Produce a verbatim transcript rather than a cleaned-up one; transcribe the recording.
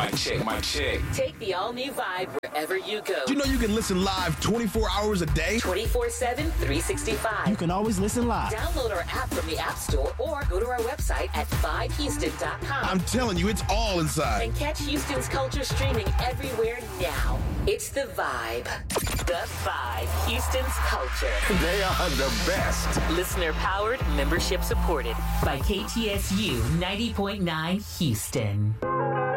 Mic check, mic check. Take the all-new Vibe wherever you go. Do you know you can listen live twenty-four hours a day? twenty-four seven, three sixty-five. You can always listen live. Download our app from the App Store or go to our website at vibe houston dot com. I'm telling you, it's all inside. And catch Houston's culture streaming everywhere now. It's The Vibe. The Vibe. Houston's culture. They are the best. Listener-powered, membership-supported by K T S U ninety point nine Houston.